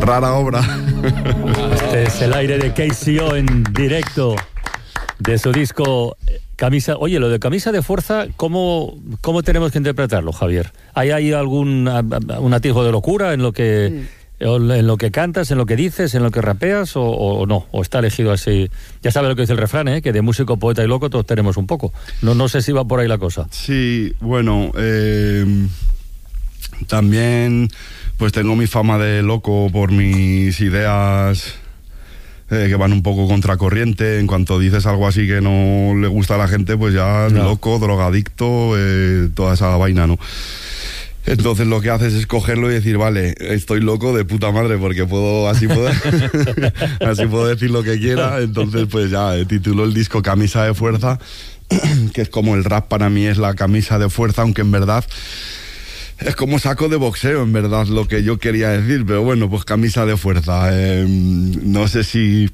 Rara obra. Este es el aire de KCO en directo de su disco Camisa. Oye, lo de Camisa de Fuerza, ¿cómo tenemos que interpretarlo, Javier? ¿Hay algún un atisbo de locura en lo que cantas, en lo que dices, en lo que rapeas o no? ¿O está elegido así? Ya sabes lo que dice el refrán, que de músico, poeta y loco todos tenemos un poco. No sé si va por ahí la cosa. Sí, bueno, también pues tengo mi fama de loco por mis ideas que van un poco contracorriente. En cuanto dices algo así que no le gusta a la gente, pues ya loco, drogadicto, toda esa vaina, ¿no? Entonces lo que haces es cogerlo y decir, vale, estoy loco de puta madre porque así puedo decir lo que quiera. Entonces pues ya tituló el disco Camisa de Fuerza, que es como el rap para mí es la camisa de fuerza, aunque en verdad es como saco de boxeo, en verdad, lo que yo quería decir, pero bueno, pues camisa de fuerza. No sé si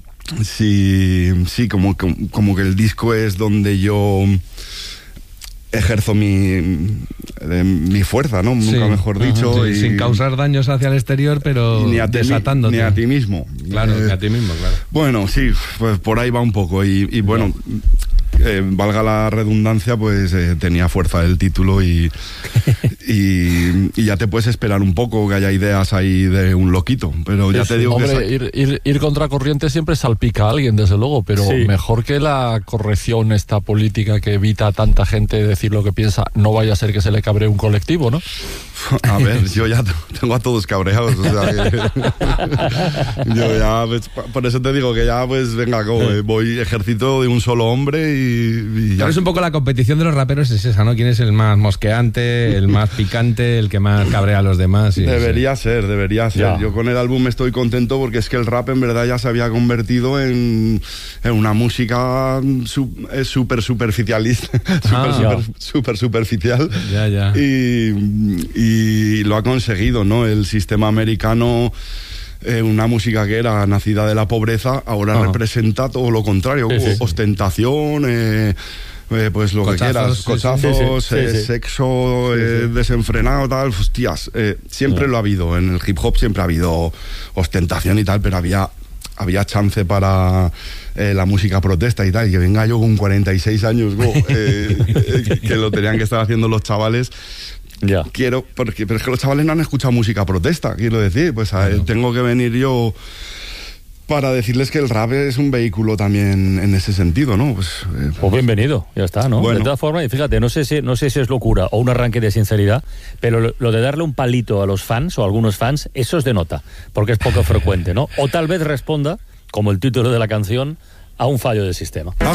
como que el disco es donde yo ejerzo mi fuerza, ¿no? Nunca mejor dicho. Sí, y sin causar daños hacia el exterior, pero desatándote. Ni a ti mismo. Claro, ni a ti mismo, claro. Bueno, sí, pues por ahí va un poco. Y bueno, valga la redundancia, pues tenía fuerza el título y ya te puedes esperar un poco que haya ideas ahí de un loquito, pero ya te digo, hombre, que ir contra corriente siempre salpica a alguien, desde luego, pero mejor que la corrección esta política que evita a tanta gente decir lo que piensa, no vaya a ser que se le cabree un colectivo, ¿no? A ver, yo ya tengo a todos cabreados, o sea que yo ya, pues, por eso te digo que ya, pues venga, voy ejército de un solo hombre y ya. Pero es un poco la competición de los raperos, es esa, ¿no? ¿Quién es el más mosqueante, el más picante, el que más cabrea a los demás? Debería ser. Ya. Yo con el álbum estoy contento porque es que el rap en verdad ya se había convertido en una música súper superficialista, súper superficial. Ya. Y lo ha conseguido, ¿no? El sistema americano, una música que era nacida de la pobreza, ahora representa todo lo contrario, ostentación, pues lo que quieras, cochazos, sexo desenfrenado, tal, hostias, siempre lo ha habido, en el hip hop siempre ha habido ostentación y tal, pero había chance para la música protesta y tal, y que venga yo con 46 años, que lo tenían que estar haciendo los chavales. Ya. Pero es que los chavales no han escuchado música protesta, quiero decir, pues tengo que venir yo para decirles que el rap es un vehículo también en ese sentido, ¿no? Pues bienvenido, ya está, ¿no? Bueno. De todas formas, y fíjate, no sé si es locura o un arranque de sinceridad, pero lo de darle un palito a los fans o a algunos fans, eso es de nota, porque es poco frecuente, ¿no? O tal vez responda, como el título de la canción, a un fallo del sistema.